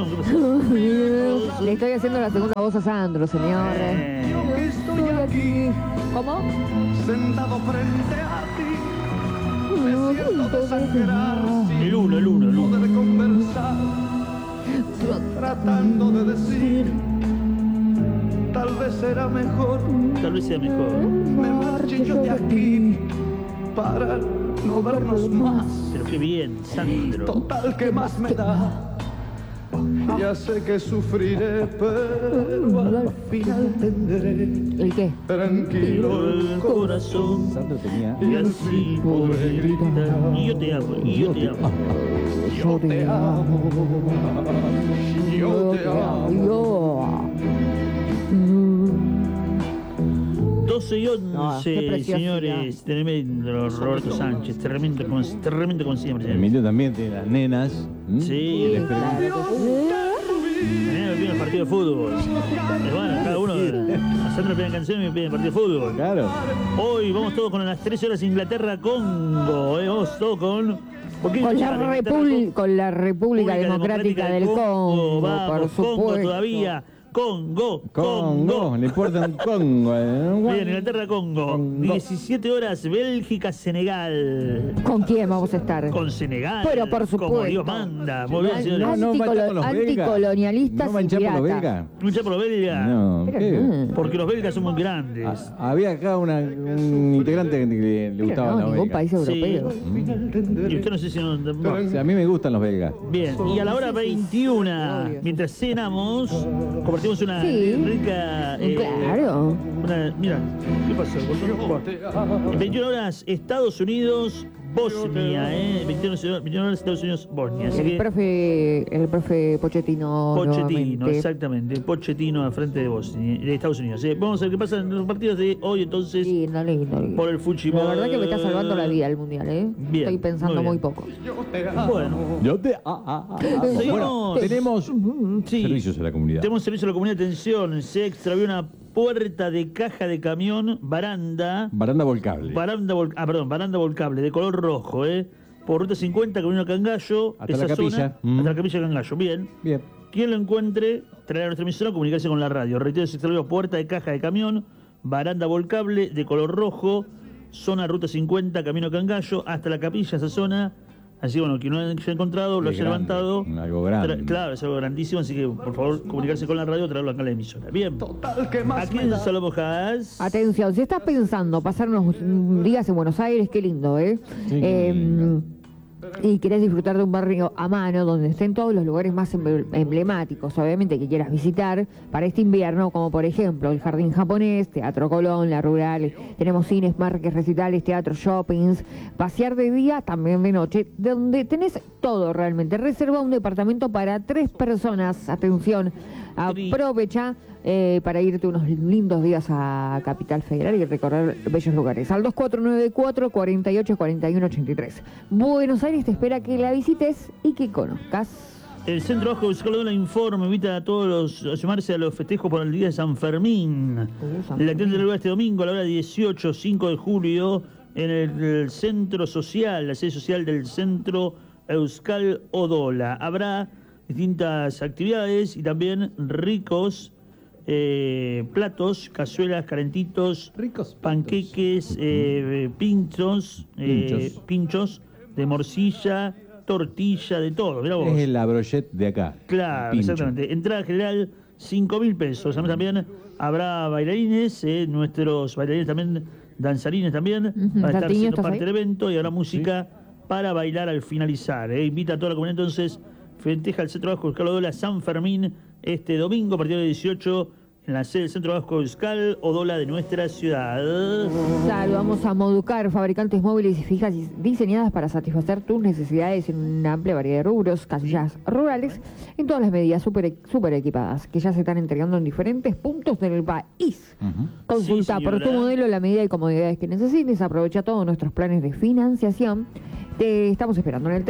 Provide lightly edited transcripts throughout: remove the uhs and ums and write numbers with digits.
no, ¿qué pasó? Le estoy haciendo la segunda voz a Sandro, señor. Estoy aquí, ¿Cómo? sentado frente a ti. Me siento desangrar El uno. poder conversar, tratando de decir, tal vez será mejor. Tal vez sea mejor. Me marché yo de aquí para no vernos más. Pero qué bien, Sandro. Total, ¿qué más me da? Ya sé que sufriré, pero al final tendré ¿El qué? tranquilo el corazón. Sandro tenía. Y así podré gritar. Y yo te amo, y yo te amo. Yo te amo, yo te amo. Yo. 12 y 11, No, qué preciosidad. señores. Tremendo, Roberto Sánchez. Tremendo como siempre. señores. Emilio también tiene las nenas. Sí. El experimento. Mañana me piden el partido de fútbol. Bueno, cada uno. A Sandro me piden canciones y me piden partido de fútbol. Claro. Hoy vamos todos con las 13 horas Inglaterra-Congo. Vamos todos con. ¿Por qué Con hinchar la, Inglaterra-Congo? con la República Democrática del Congo, Vamos, por Congo supuesto. todavía. Congo. Le importa un Congo. Bien, Inglaterra-Congo. Congo. 17 horas, Bélgica-Senegal. ¿Con quién vamos a estar? Con Senegal. Pero por supuesto. Como Dios manda. Muy bien, señores. No, manchamos los belgas. Anticolonialistas No y manchamos los piratas. belgas. Lucha por los belgas. No, Pero ¿qué? no. Porque los belgas son muy grandes. Había acá un integrante que le Pero gustaba no, la ningún belga. país europeo. Y usted no sé si no. no. O sea, a mí me gustan los belgas. Bien, y a la hora 21, mientras cenamos, compartimos una Sí. rica. Claro. Mira, ¿qué pasó? En 21 horas, Estados Unidos, Bosnia, 21 horas, Estados Unidos, Bosnia. Así que. El profe Pochettino. Pochettino, nuevamente. exactamente. Pochettino al frente de Bosnia, de Estados Unidos. Vamos a ver qué pasa en los partidos de hoy, entonces, Lindo, lindo, lindo. por el fútbol. La verdad que me está salvando la vida el mundial, ¿eh? Bien, Estoy pensando muy muy bien. poco. Bueno, Yo te. Bueno, tenemos sí. servicios a la comunidad. Tenemos servicio a la comunidad. Atención, se extravió una puerta de caja de camión, baranda Volcable. baranda volcable de color rojo, por ruta 50, camino a Cangallo, Hasta esa la capilla. zona, hasta la capilla de Cangallo. Bien. Bien. Quien lo encuentre, traerá a nuestra emisora a comunicarse con la radio. Reitero, se extravió puerta de caja de camión, baranda volcable de color rojo, zona ruta 50, camino a Cangallo, hasta la capilla, esa zona. Así bueno, quien no lo haya encontrado, lo Qué haya grande, levantado. algo grande. Claro, es algo grandísimo, así que por favor comunicarse con la radio, traerlo acá a la emisora. Bien. Total, ¿qué ¿A más me quién da? solo mojadas? Atención, si estás pensando pasar unos días en Buenos Aires, qué lindo, ¿eh? Sí, Y querés disfrutar de un barrio a mano donde estén todos los lugares más emblemáticos, obviamente, que quieras visitar para este invierno, como por ejemplo el Jardín Japonés, Teatro Colón, La Rural, tenemos cines, parques, recitales, teatros, shoppings, pasear de día, también de noche, donde tenés todo realmente. Reserva un departamento para 3 personas, atención, aprovecha para irte unos lindos días a Capital Federal y recorrer bellos lugares. Al 2494 48 41 83. Buenos Aires te espera que la visites y que conozcas. El Centro Vasco de Escalona informa, invita a todos a sumarse a los festejos por el Día de San Fermín. La acción tendrá lugar este domingo a la hora 18, 5 de julio, en el Centro Social, la sede social del Centro Euskal Odola. Habrá distintas actividades y también ricos platos, cazuelas, calentitos, Ricos platos. panqueques, pinchos de morcilla, tortilla, de todo. Mirá vos. Es la brochette de acá. Claro, Pincho. exactamente. Entrada general, 5.000 pesos. Además también habrá bailarines, nuestros bailarines también, danzarines también, para estar Tatiño, siendo ¿estás parte ahí? del evento y habrá música para bailar al finalizar. Invita a toda la comunidad entonces, festeja el Centro Vasco Euskal Odola San Fermín este domingo a partir de 18 en la sede del Centro Vasco Euskal Odola de nuestra ciudad. Saludamos a Moducar, fabricantes móviles y fijas diseñadas para satisfacer tus necesidades en una amplia variedad de rubros, casillas rurales, en todas las medidas super equipadas, que ya se están entregando en diferentes puntos del país. Consulta Sí, por tu señora. modelo la medida y comodidades que necesites, aprovecha todos nuestros planes de financiación. Te estamos esperando en el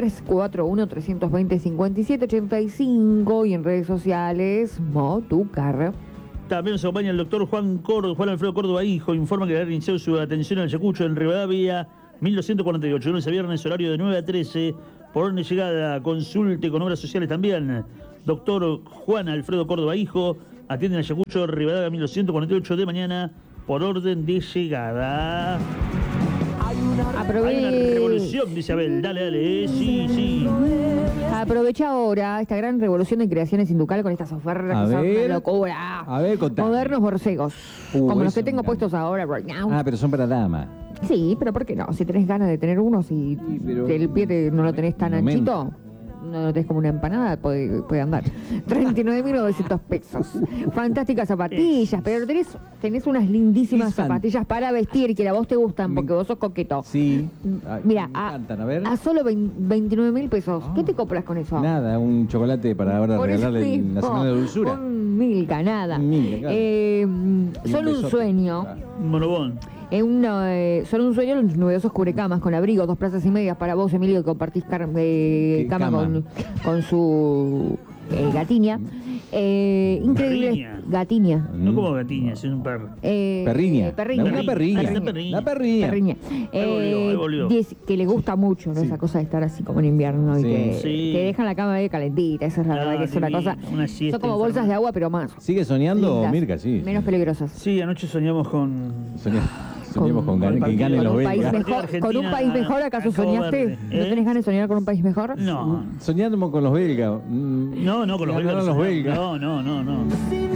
341-320-5785 y en redes sociales Moducar. También nos acompaña el doctor Juan Alfredo Córdoba, hijo, informa que ha iniciado su atención al Yacucho en Rivadavia, 1248, lunes a viernes, horario de 9 a 13, Por orden de llegada, consulte con obras sociales también. Doctor Juan Alfredo Córdoba Hijo, atiende en Ayacucho, Rivadavia 1248 de mañana, por orden de llegada. Hay una revolución, dice Abel. Dale, sí. Aprovecha ahora esta gran revolución de creaciones Inducal con estas ofertas A que son ver. una locura. A ver, contame. Modernos borcegos, como los eso que tengo me encanta. puestos ahora, right now. Ah, pero son para dama. Sí, pero ¿por qué no? Si tenés ganas de tener uno, si pero- el pie no lo tenés tan Momento. anchito, no lo tenés como una empanada, puede andar. 39.900 pesos. Fantásticas zapatillas, pero tenés unas lindísimas Es fan- zapatillas para vestir que a vos te gustan porque vos sos coqueto. Sí. Ay, Mira, me encantan, a ver. a solo 29.000 pesos. ¿Qué te compras con eso? Nada, un chocolate para ahora Por eso regalarle en la mismo, semana de dulzura. Un Milka, nada. Un Milka, claro. Son un besote. sueño. Ah. Monobón. Son un sueño los novedosos cubrecamas con abrigo, 2 plazas y medias para vos, Emilio, que compartís cama cama? con su gatiña. Increíble. Gatiña. No como gatiña, es un perro. Perriña. Perriña. Una perriña. Una perriña. La perriña. Perriña. Ahí volvió. Que le gusta mucho, ¿no? Sí. Esa cosa de estar así como en invierno y Sí. que Sí. te dejan la cama medio calentita. Esa es la Ah, verdad que es una divino. cosa. Una siesta Son como enferma. bolsas de agua, pero más. ¿Sigue soñando, lindas, Mirka? Sí. Menos peligrosas. Sí, anoche soñamos con... Soñemos con con que partido- ganen Con los un país belgas. mejor, Argentina, ¿con un país mejor acaso Cabo soñaste? Verde, ¿No tenés ganas de soñar con un país mejor? No. Soñamos con los belgas. No, con los belgas. Ganaron los belgas. No.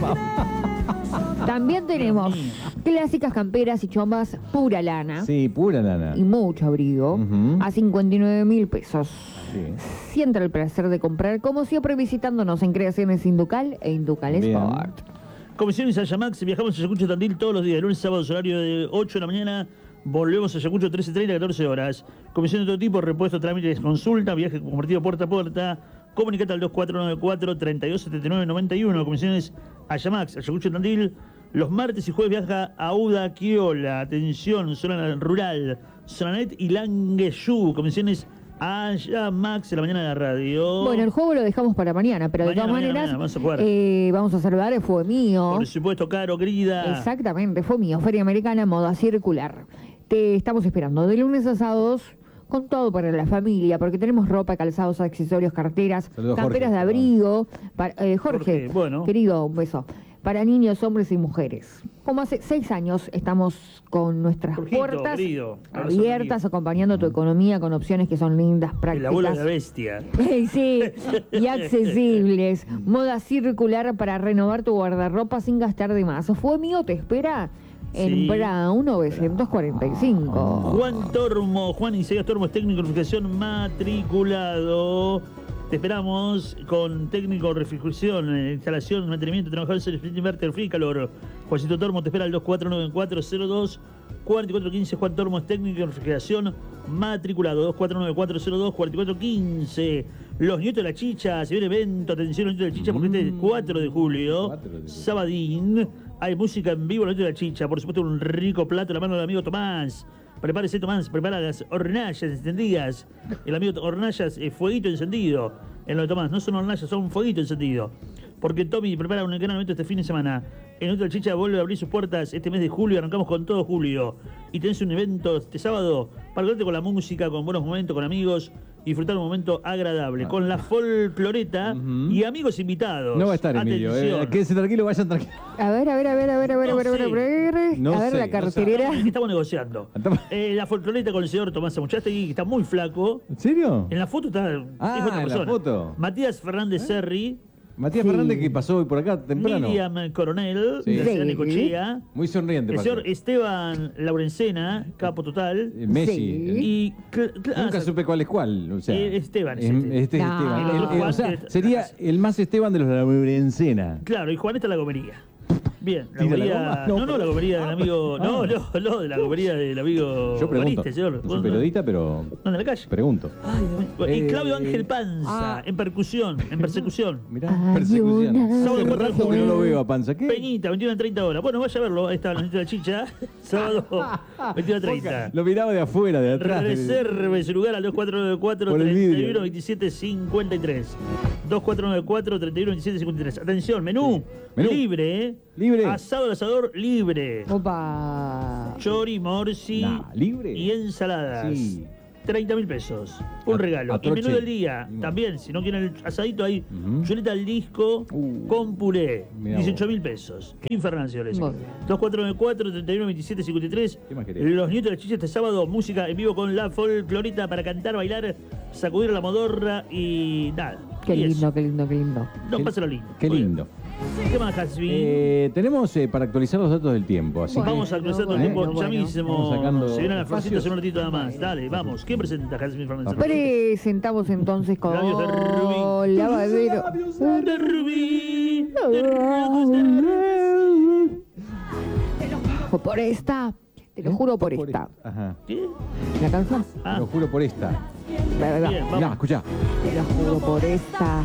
También tenemos clásicas camperas y chombas pura lana Sí, pura lana. y mucho abrigo Ujú. a 59.000 pesos. Sí. Sienta el placer de comprar, como siempre, visitándonos en Creaciones Inducal e Inducal Bien. Sport. Comisiones Ayamax, viajamos a Ayacucho Tandil todos los días, lunes, sábados, horario de 8 de la mañana, volvemos a Ayacucho 13:30, 14 horas. Comisión de todo tipo, repuesto, trámites, consulta, viaje compartido puerta a puerta. Comunicate al 2494-327991. Comisiones Ayamax, Ayacucho Tandil. Los martes y jueves viaja a Uda Quiola. Atención, zona rural, Sonanet y Langueyú. Comisiones Ayamax en la mañana de la radio. Bueno, el juego lo dejamos para mañana, pero de Mañana, todas mañana, maneras, vamos a jugar. vamos a saludar, fue mío. Por supuesto, Caro, querida. Exactamente, fue mío, Feria Americana, moda circular. Te estamos esperando de lunes a sábados con todo para la familia, porque tenemos ropa, calzados, accesorios, carteras, Saludos, camperas Jorge. de abrigo. Jorge, Jorge, bueno. querido, un beso. Para niños, hombres y mujeres. Como hace 6 años estamos con nuestras Jorgito, puertas querido, abrazo, abiertas, acompañando tu economía con opciones que son lindas, El abuelo de la prácticas. bestia. Sí, y accesibles. Moda circular para renovar tu guardarropa sin gastar de más. Fue mío, te espera en Sí. Brown 945. Juan Tormo, Juan Isaías Tormo es técnico de refrigeración matriculado. Te esperamos con técnico de refrigeración, instalación, mantenimiento, trabajadores del Split Inverter, Free Calor. Juancito Tormo te espera al 2494-02-4415. Juan Tormo es técnico de refrigeración matriculado. 2494-02-4415. Los nietos de la chicha, se viene evento, atención, los nietos de la chicha, porque este es 4 de julio, 4 de julio. sabadín. Hay música en vivo, los nietos de la chicha, por supuesto un rico plato, la mano del amigo Tomás. Prepárese, Tomás, prepara las hornallas encendidas. El amigo hornallas, fueguito encendido. En lo de Tomás, no son hornallas, son fueguito encendido. Porque Tommy prepara un gran evento este fin de semana. El Nieto de la Chicha vuelve a abrir sus puertas este mes de julio, arrancamos con todo julio. Y tenés un evento este sábado para quedarte con la música, con buenos momentos, con amigos, y disfrutar un momento agradable. Con la folcloreta y amigos invitados. No va a estar Emilio. Atención. Quédense tranquilo, vayan tranquilos. A ver, No a ver, sé, la no carterera. Estamos negociando. La folcloreta con el señor Tomás Amuchastegui, que está muy flaco. ¿En serio? En la foto está. es Ah, otra en la persona. foto. Matías Fernández Serri, Matías Sí. Fernández, que pasó hoy por acá temprano. Miriam Coronel, Sí. de la ciudad de Sí. Necochea. Muy sonriente. El pasó. señor Esteban Laurencena, capo total. Messi. Sí. Y. Nunca supe cuál es cuál. O sea, Esteban, es es este. este es No. Esteban. Y los otros Juan, O sea, que- sería el más Esteban de los de la Laurencena. Claro, y Juaneta la gomería. Bien, la ¿Tira la gomería. goma? No, la gomería del amigo. No, de la gomería del amigo. Yo pregunto. Bariste, señor. No soy periodista, pero No, de la calle. pregunto. Ay, Dios mío. Y Claudio Eh, Ángel Panza, en percusión, en persecución. Mirá, Hay persecución. una- Hace Sábado 4 de rato que no julio. lo veo a Panza. ¿Qué? Peñita, 21 a 30 horas. Bueno, vaya a verlo. Ahí está, los nietos de la chicha. Sábado, 21 a 30. Lo miraba de afuera, de atrás. Reserve su lugar al 2494 Por el 31 vidrio. 27 53. 2494 31 27 53. Atención, menú. Menú. Libre, ¿eh? Libre. Asado al asador libre. Opa. Chori, morsi Nah, ¿libre? y ensaladas. Sí. 30.000 pesos. Un regalo. Y troche. menú del día, también, si no quieren el asadito, hay chuleta al disco con puré, Mirá 18.000 pesos. Kim Fernández, Muy bien. 2494-3127-53. ¿Qué más querés? Los nietos de la chicha este sábado, música en vivo con la folclorita para cantar, bailar, sacudir la modorra y nada. Qué Y lindo, eso. qué lindo, qué lindo. No, pásalo lindo. Qué Muy bien. lindo. ¿Qué más, Hasbi? Tenemos para actualizar los datos del tiempo, así Bueno. que Vamos a cruzar todo el tiempo ya bueno. mismo. Vamos sacando Se vienen las florcitas espacios. en un ratito nada más. Dale, vamos. ¿Quién presenta a Jasmine Fernández? Presentamos entonces con Labios de rubí. lavadero. De rubí. De rojos de rubí. Por esta, te lo juro por esta. Ajá. ¿Qué? ¿La canción? Ah, Lo juro por esta. La verdad. bien, Mirá, vamos. escuchá. Te lo juro por esta.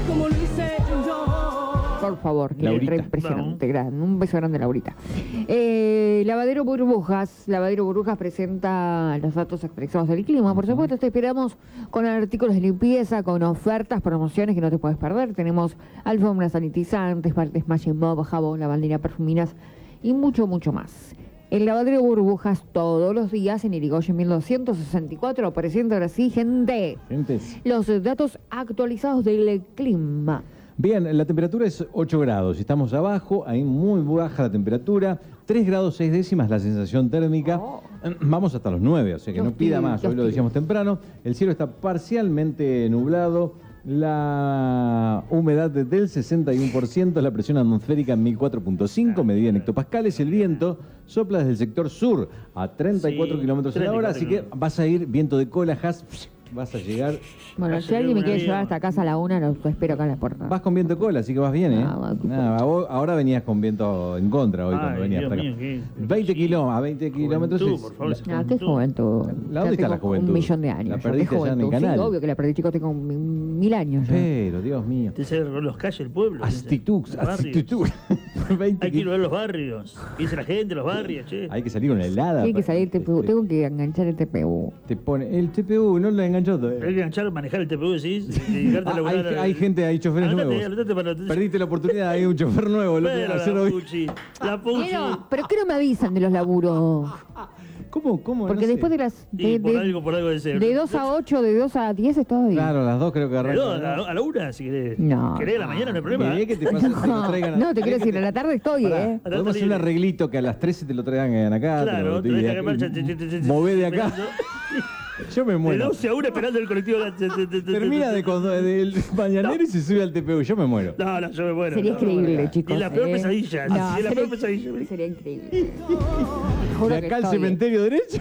Por favor, que Laurita. re impresionante. Un beso grande, Laurita. Lavadero Burbujas. Lavadero Burbujas presenta los datos actualizados del clima. Por supuesto, te esperamos con artículos de limpieza, con ofertas, promociones que no te puedes perder. Tenemos alfombras sanitizantes, partes Magic Mob, jabón, lavandina, perfuminas y mucho, mucho más. El lavadero Burbujas todos los días en Irigoyen 1264. Presenta ahora sí, gente, Gente. los datos actualizados del clima. Bien, la temperatura es 8 grados. Estamos abajo, ahí muy baja la temperatura. 3 grados 6 décimas la sensación térmica. Vamos hasta los 9, o sea que Qué no pida hostil, más. qué Hoy lo hostil. decíamos temprano. El cielo está parcialmente nublado. La humedad del 61%, la presión atmosférica en 1004.5, medida en hectopascales. El viento sopla desde el sector sur a 34 Sí, kilómetros a la hora, así que 34 vas a ir viento de cola, vas a llegar. Bueno, Vaya si alguien me un quiere avión. llevar hasta casa a la 1, lo espero acá en la puerta. Vas con viento de cola, así que vas bien, ¿eh? Ah, va, Nada, ahora venías con viento en contra hoy cuando Ay, venías Dios hasta acá. mío, qué- 20 kilómetros, a 20 kilómetros Juventud, es por favor, la- sí. Ah, qué juventud. ¿La dónde Ya está la tengo juventud? Un millón de años. La yo, perdiste qué allá en el juventud. canal. Sí, obvio que la perdí, chicos, tengo 1000 años. ya. Pero, Dios mío. Te sale los calles del pueblo. Actitud, los barrios. actitud. 20 Hay que ir a kilómetros. ver los barrios. ¿Qué dice la gente, los barrios, che? Hay que salir con la helada. Tiene que salir el TPU. Tengo que enganchar el TPU. Te pone el TPU, no lo enganchó Hay todavía. que enganchar, manejar el TPU, decís. Y dedicarte a laburar. Hay gente, hay choferes Anotate, nuevos. anotate para... Perdiste la oportunidad, hay un chofer nuevo. Lo que Pero hacer la hoy. Pucci. La Pucci. ¿Pero qué no me avisan de los laburos? ¿Cómo? Porque No sé. después de las... Y por algo de ser. de 2 a 8, de 2 a 10 estoy. Claro, las dos creo que Pero arrancan. a la una, si querés. No. ¿Querés a la mañana? No hay problema. Quería que te pasen, te lo traigan. No, te quiero decir, a la tarde estoy, Pará, ¿eh? podemos hacer un arreglito que a las 13 te lo traigan acá. Claro, te tenés lo, que agarrar, Mové de acá. Yo me De muero. 12 a 1 esperando el colectivo. Termina del mañanero y se sube al TPU. Yo me muero. No, yo me muero. Sería No, increíble, no. chicos. Y la peor ¿eh? pesadilla. No, sí, la sería- peor pesadilla. Sería increíble. Juro De que acá al estoy, ¿eh? cementerio derecho.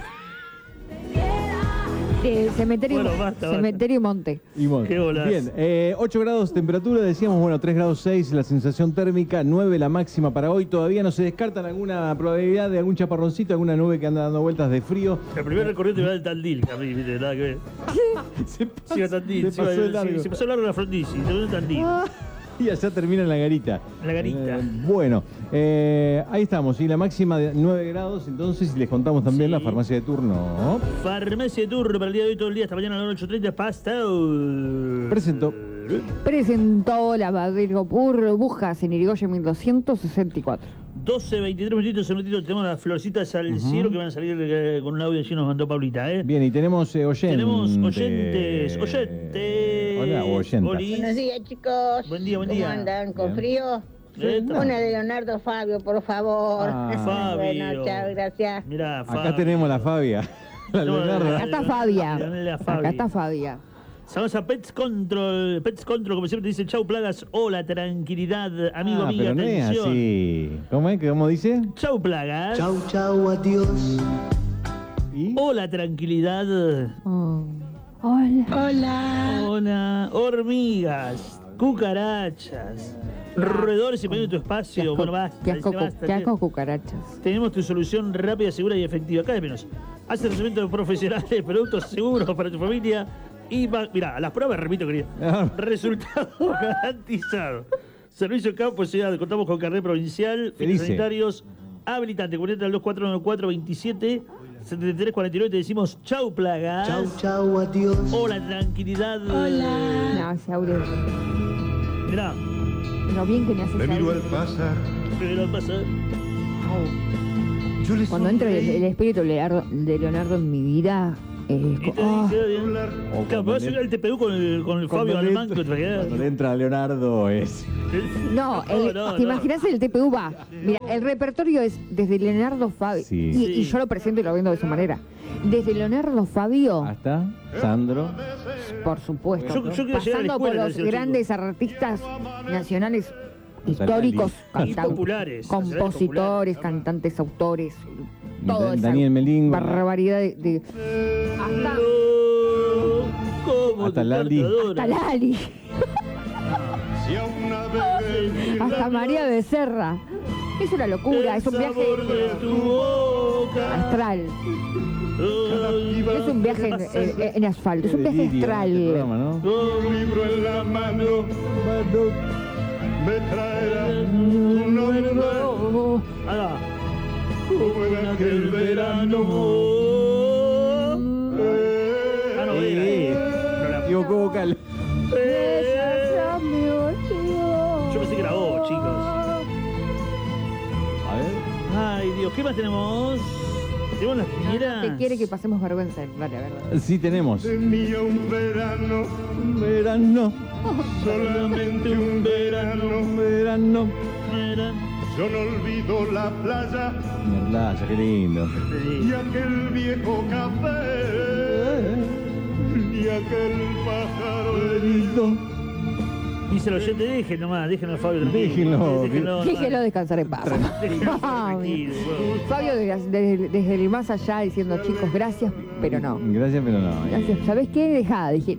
Cementerio, Bueno, basta. cementerio Monte. Y bueno, Qué bolas. bien, 8 grados temperatura, decíamos, bueno, 3 grados 6 la sensación térmica, 9 la máxima para hoy. Todavía no se descartan alguna probabilidad de algún chaparroncito, alguna nube que anda dando vueltas de frío. El primer recorrido te va del Tandil, que a mí, viste, nada que ver. Se Sí, a Tandil. se pasó de largo. Se pasó largo la frondizi, se pasó el Tandil. Y allá termina en la garita. La garita. Bueno, ahí estamos. Y la máxima de 9 grados. Entonces, y les contamos también Sí. la farmacia de turno. Farmacia de turno para el día de hoy, todo el día, hasta mañana a las 8:30, pasta. Presentó. Presentó lavadero Burbujas en Irigoyen 1264. 12, 23 minutitos, un minutito, tenemos las florcitas al cielo que van a salir con un audio así nos mandó Paulita, ¿eh? Bien, y tenemos oyentes. Tenemos oyentes. Hola, oyentas. Olis. Buenos días, chicos. Buen día, buen ¿Cómo día. andan? ¿Con Bien. frío? Epa. Una de Leonardo Fabio, por favor. Ah. Fabio. Bueno, chao, gracias. Mirá, Acá tenemos la Fabia. La No, Leonardo. Acá está Fabia. La Fabi. Acá está Fabia. Vamos a Pets Control. Pets Control, como siempre dice, chau plagas, hola tranquilidad, amigo, amiga, pero no es atención. así. ¿Cómo es? ¿Cómo dice? Chau plagas. Chau, chau, adiós. ¿Y? Hola tranquilidad. Oh. Hola. Hola. Hormigas, cucarachas, roedores y poniendo tu espacio. Bueno, basta. Qué asco, dice, basta, qué che. asco cucarachas. Tenemos tu solución rápida, segura y efectiva. Cada vez menos. Hace tratamiento de profesionales, productos seguros para tu familia. Y mirá, las pruebas, repito, querido. Resultado garantizado. Servicio Campo Ciudad. Contamos con carnet provincial, ¿Qué dice? sanitarios, habilitante. Comunicate al 2494-27 7349. Te decimos chau, plagas. Chau, chau, adiós. Hola, tranquilidad. No, ese audio. Mirá, Lo bien que me hace Me ese miro audio. al pasar. pero al pasar. Yo le Cuando entra sonreí. el espíritu de Leonardo en mi vida, Y te queda bien. Claro, pero vas a llegar el TPU con el Fabio Alemán que traía. Cuando le entra Leonardo es... No, no, ¿te imaginas el TPU va? Mira, el repertorio es desde Leonardo Fabio. Sí. Y yo lo presento y lo vendo de esa manera. Desde Leonardo Fabio, Hasta Sandro. por supuesto. Yo quiero llegar a la pasando por escuela, los decía el grandes artistas nacionales históricos, Y populares, compositores, populares. cantantes, autores, todo esa Daniel Melín. barbaridad ¿Cómo Hasta te Lali. adora? hasta Lali, Si a una vez hasta María Becerra. Es una locura, es un El viaje sabor de tu boca. astral. Es un viaje en asfalto, es un viaje Delirio, astral. este programa, ¿no? un libro en la mano me traerá tu nombre Ahora, como en aquel verano. Ah, no, era. Equivocó vocal. Yo pensé que era vos, chicos. A ver. Ay, Dios, ¿qué más tenemos? ¿Tenemos las quinielas? ¿Qué quiere que pasemos vergüenza? Vale, a ver. Sí, tenemos. Tenía un verano, Verano, solamente un verano. verano. Mira. Yo no olvido la playa La playa, qué lindo. y aquel viejo café y aquel pájaro herido. Dice el oyente, dejen nomás, déjenlo a Fabio tranquilo. Déjenlo. Déjelo descansar en paz. Déjenlo Mami. tranquilo, huevón. Fabio desde el más allá diciendo, chicos, gracias, pero no. Gracias, pero no. Gracias. ¿Sabés qué? Dejá, dice.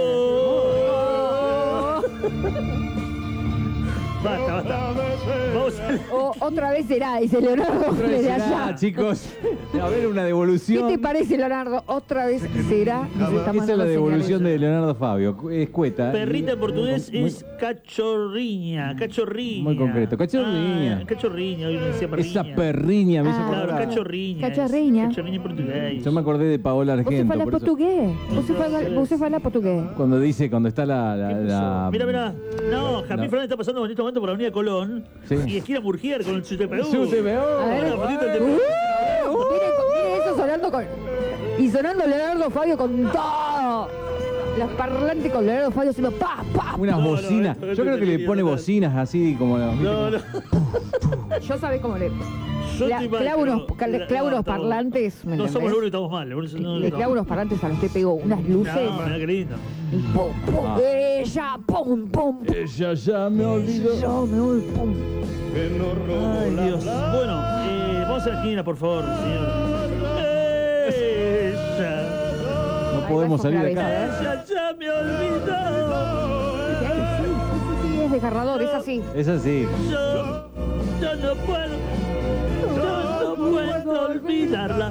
Basta, basta. Vamos a... Otra vez será, dice Leonardo desde allá. Chicos, a ver una ¿Qué devolución. te parece, Leonardo? Otra vez será. Nos está Esa es mandando la devolución señales. de Leonardo Fabio. Es cueta. Perrita en portugués Muy- es cachorriña, cachorriña. Muy concreto, cachorriña. Ah, cachorriña, hoy me decía perriña. Esa perriña me hizo Ah, Claro, acordar. cachorriña. Cachorriña. Cachorriña en portugués. Yo me acordé de Paola Vos se Argento. fala por eso- portugués. Vos se fala portugués. Cuando dice, cuando está la... Mira, mira. No, Jamil No. Fernández está pasando en este momento por la avenida Colón Sí. y esquina Burgier con su TPU. Su TPU. A ver. Una fotito del Mire TPU. eso sonando con. Y sonando Leonardo Fabio con todo. Los parlantes con Leonardo Fabio haciendo pa, pa. Unas No, bocinas. esto Yo creo que le tenía pone total. bocinas así como... No, no. Yo sabés cómo le. Yo estoy mal, clavo unos, pero- clavo unos estamos- parlantes. ¿me No somos entendés? los únicos que estamos mal. Le clavo unos parlantes a los TPU, unas luces. No, mirá qué lindo. Y pum, pum. Ah. Ella, pum, pum. Ella ya me olvidó. Yo me voy, pum. Que no robó Ay, la Dios. playa. Bueno, vamos a la esquina, por favor, señor. Ella. No podemos Ahí va salir de otra vez, acá. a ver. Ella ya me olvidó. Sí, es desgarrador, es así. Es así. Yo no puedo. Yo no puedo olvidarla.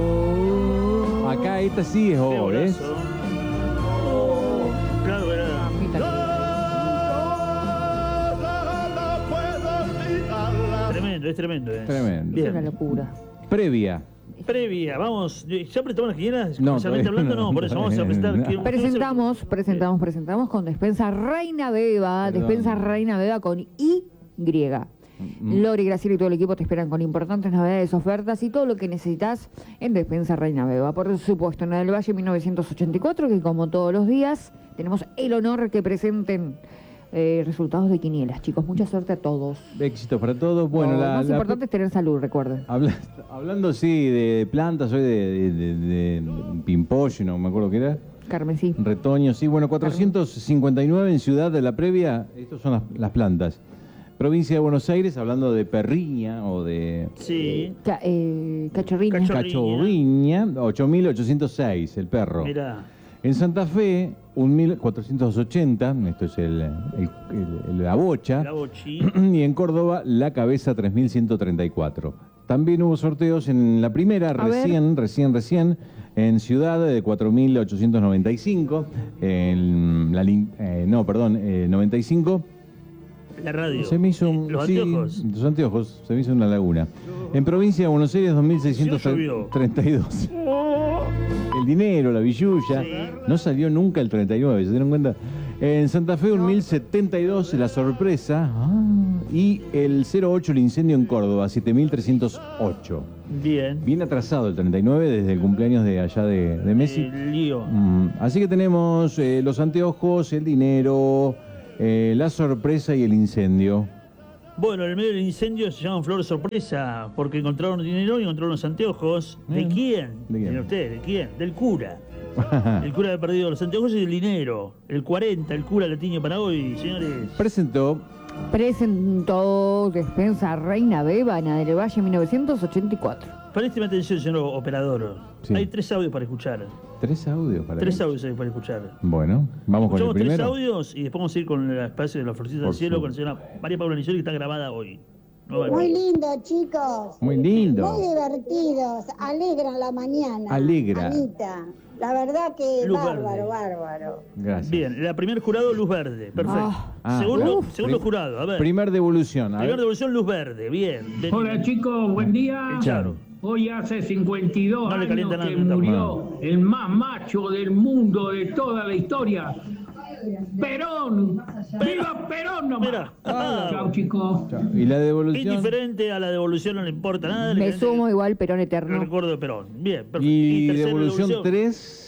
Acá esta sí es Qué O, ¿ves? golazo. Claro, era. No puedo olvidarla. Tremendo, es tremendo. Tremendo. Es una Bien. locura. Previa. Previa, vamos. ¿Ya presentamos las quieras? No, Comercialmente todavía hablando, no, no, por eso vamos a todavía presentar. no. Presentamos con Despensa Reina Beba. Perdón. Despensa Reina Beba con Y. Lore, Graciela y todo el equipo te esperan con importantes novedades, ofertas y todo lo que necesitas en Despensa Reina Beba. Por supuesto, en el Valle 1984, que como todos los días tenemos el honor que presenten resultados de quinielas. Chicos, mucha suerte a todos. Éxitos para todos. Bueno, Lo la, más la- importante es tener salud, recuerden. hablando sí de plantas, hoy de pimpollo, no me acuerdo qué era. Carmen, sí. Retoño, sí. Bueno, 459 en Ciudad de la Previa. Estas son las plantas. Provincia de Buenos Aires, hablando de perriña o de Sí. Cachorriña. Cachorriña. cachorriña, 8.806 el perro. Mirá. En Santa Fe, 1.480, esto es la bocha. La bochi. Y en Córdoba, la cabeza 3.134. También hubo sorteos en la primera, A ver. recién, en Ciudad de 4.895. En la 95. La radio. Se me hizo Los sí, anteojos. los anteojos, se me hizo una laguna. En provincia de Buenos Aires, 2.632. El dinero, la billulla. Sí. No salió nunca el 39, ¿se dieron cuenta? En Santa Fe un 1072, la sorpresa. Y el 08, el incendio en Córdoba, 7308. Bien. Bien atrasado el 39 desde el cumpleaños de allá de Messi. El lío. Así que tenemos los anteojos, el dinero, la sorpresa y el incendio. Bueno, en el medio del incendio se llama Flor Sorpresa, porque encontraron dinero y encontraron los anteojos. ¿De quién? ¿De quién? Miren usted, ¿de quién? Del cura. El cura había perdido los anteojos y el dinero. El 40, el cura latiño para hoy, señores. Presentó despensa Reina Bébana del Valle 1984. Présteme atención, señor operador. Sí. Hay 3 audios para escuchar. 3 audios para 3 él. audios hay para escuchar. Bueno, vamos con el Escuchamos 3 primero. audios y después vamos a ir con el espacio de la Florcita del Por Cielo favor. con la señora María Paula Nisoli, que está grabada hoy. Muy lindo, chicos. Muy lindo. Muy divertidos. Alegran la mañana. Alegra. Anita. La verdad que Luz bárbaro, verde. bárbaro. Gracias. Bien, la primer jurado, luz verde. Perfecto. Segundo Prim- jurado, a ver. Primer devolución. Primera devolución, luz verde. Bien. Hola chicos, buen día. El Charo. Hoy hace 52 No le calienta años que nada, murió el más macho del mundo de toda la historia. Perón. ¡Viva Perón nomás! Mira. Chao chicos. Y la devolución. Indiferente a la devolución, no le importa nada. Me le sumo igual, Perón el eterno. recuerdo de Perón. Bien, perfecto. Y tercera devolución 3.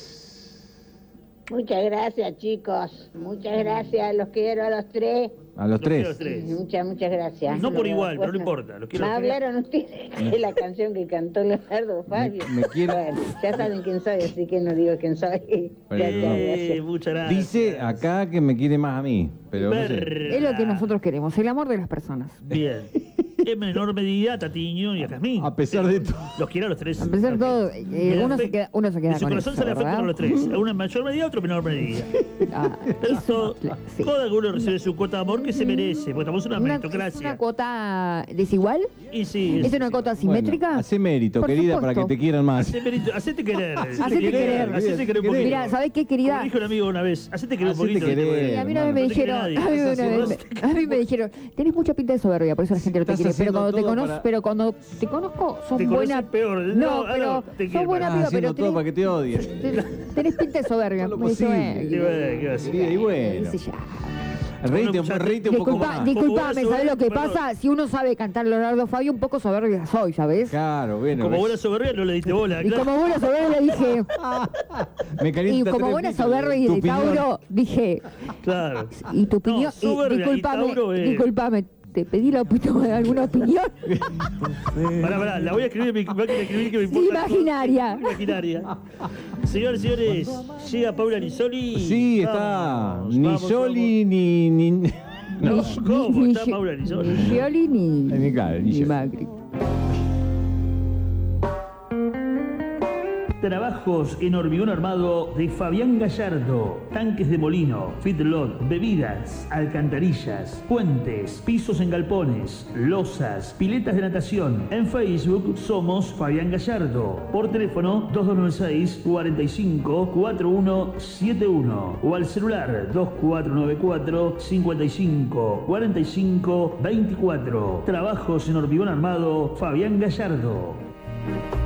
Muchas gracias, chicos. Muchas gracias. Los quiero a los 3. A los Los quiero a 3. los 3. Muchas gracias. No por igual, pero no importa. Los quiero Me a los 3. hablaron ustedes de la canción que cantó Leonardo Fabio. me quiere- Bueno, ya saben quién soy, así que no digo quién soy. Gracias. Muchas gracias. Dice acá que me quiere más a mí. Pero no sé. Es lo que nosotros queremos, el amor de las personas. Bien. En menor medida a Tatiño y a Jazmín. A pesar de todo. Los quiero a los 3. A pesar de todo, uno se queda En su con corazón eso, se le afecta ¿verdad? a los 3. A una en mayor medida, a otro en menor medida. Ah, Pero eso, sí. cada uno recibe su cuota de amor que se merece, porque estamos en una ¿Es meritocracia. una cuota desigual? Y sí, ¿Es una cuota simétrica? Bueno, hace mérito, Por querida, supuesto. para que te quieran más. Hacete querer. Hacete querer. Hacete querer un poquito. Mira, ¿sabés qué, querida? Como dijo un amigo una vez, hacete querer un Hacete poquito. querer. A mí una vez me no te quiere dijeron, nadie. a mí me dijeron, tenés mucha pinta de soberbia, por eso la gente no te Estás quiere. Pero haciendo cuando te todo conozco, para- pero cuando te conozco, sos Te buena. conoces peor. No, No, pero no, te sos quiero. buena Estás piba, haciendo pero todo para que te odie. tenés pinta de soberbia. Todo lo Me dice, posible. Qué bueno, qué bueno. Querida, y bueno. dice ya. Reíte un poco más. Disculpame, ¿sabés lo que Perdón. pasa? Si uno sabe cantar Leonardo Fabio, un poco soberbia soy, ¿sabes? Claro, bueno. Como ves. buena soberbia no le diste bola, Y claro. como buena soberbia le dije, Me y calienta como tres buena litros. soberbia y Tu de opinión. Tauro, dije, Claro. y tu opinión, No, soberbia y disculpame, Tauro es- disculpame, te pedí la opinión, alguna opinión. Pará, la voy a escribir en mi máquina de escribir que me importa. Imaginaria. Imaginaria. Señores, llega Paula Nisoli. Sí, está. Vamos, Ni vamos, Soli, ni. No, Ni- ¿cómo? ni- Está Paula Nisoli. Ni Scioli Ni claro, ni ni Scioli. Macri. Trabajos en hormigón armado de Fabián Gallardo. Tanques de molino, feedlot, bebidas, alcantarillas, puentes, pisos en galpones, losas, piletas de natación. En Facebook somos Fabián Gallardo. Por teléfono 2296 45 4171 o al celular 2494 55 45 24. Trabajos en hormigón armado Fabián Gallardo.